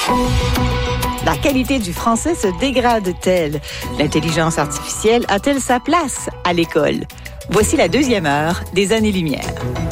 La qualité du français se dégrade-t-elle? L'intelligence artificielle a-t-elle sa place à l'école? Voici la deuxième heure des Années-Lumière.